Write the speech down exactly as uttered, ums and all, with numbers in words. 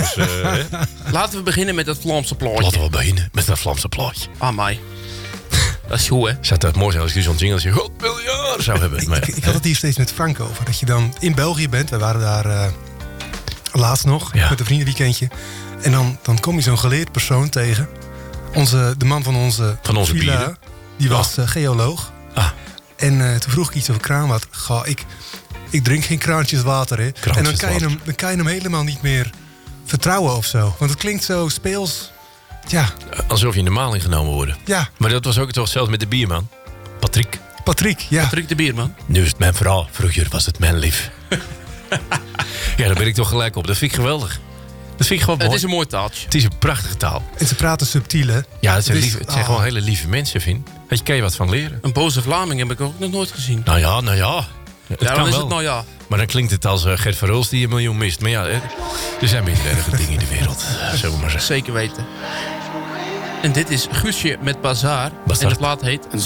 Dus, uh, laten we beginnen met het Vlaamse plaatje. Laten we beginnen met dat Vlaamse plaatje. Ah, mij. Dat is goed, hè? Zou het mooi zijn als je zo'n jingle God miljard zou hebben. Maar, ik, ik had het hier steeds met Frank over. Dat je dan in België bent. We waren daar uh, laatst nog ja. met een vriendenweekendje. En dan, dan kom je zo'n geleerd persoon tegen. Onze, de man van onze, van onze villa, bieren. die was uh, geoloog. Ah. En uh, toen vroeg ik iets over kraanwater. Ga, ik, ik drink geen kraantjes water. Hè. Kraantjes en dan kan, je water. hem, dan kan je hem helemaal niet meer vertrouwen of zo. Want het klinkt zo speels. Ja. Alsof je in de maling genomen wordt. Ja. Maar dat was ook toch zelfs met de bierman. Patrick. Patrick, ja. Patrick de Bierman. Nu is het mijn vrouw. Vroeger was het mijn lief. Ja, daar ben ik toch gelijk op. Dat vind ik geweldig. Dat vind ik gewoon mooi. Het is een mooi taaltje. Het is een prachtige taal. En ze praten subtiel, hè? Ja, het zijn, Dus, lieve, het zijn oh. gewoon hele lieve mensen, vind. Weet je, kan je wat van leren. Een boze Vlaming heb ik ook nog nooit gezien. Nou ja, nou ja. Het ja, kan dan is wel. het nou ja. Maar dan klinkt het als uh, Gert van Roels die een miljoen mist. Maar ja, er zijn minder erge dingen in de wereld. Zullen we maar zeggen. Zeker weten. En dit is Guusje met Bazaar. Bazaar. En de plaat heet